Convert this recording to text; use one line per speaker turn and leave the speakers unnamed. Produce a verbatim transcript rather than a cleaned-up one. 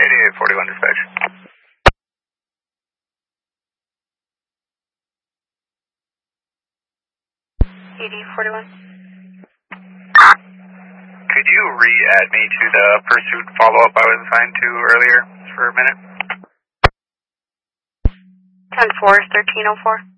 eighty-eight forty-one dispatch.
eighty-eight forty-one.
Could you re-add me to the pursuit follow-up I was assigned to earlier for a minute?
ten four, thirteen oh four.